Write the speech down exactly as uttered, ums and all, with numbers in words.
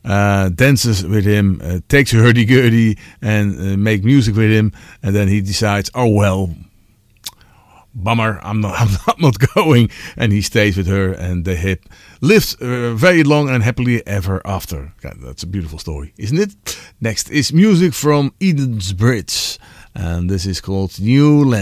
uh, dances with him, uh, takes a hurdy-gurdy and uh, make music with him. And then he decides, oh well, bummer, I'm not, I'm not, not going. And he stays with her, and they have lived uh, very long and happily ever after. God, that's a beautiful story, isn't it? Next is music from Eden's Bridge. And this is called New Land.